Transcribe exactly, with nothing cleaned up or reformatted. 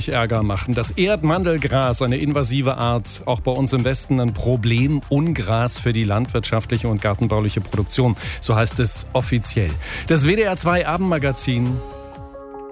ordentlich Ärger machen. Das Erdmandelgras, eine invasive Art, auch bei uns im Westen ein Problem-Ungras für die landwirtschaftliche und gartenbauliche Produktion. So heißt es offiziell. Das W D R zwei Abendmagazin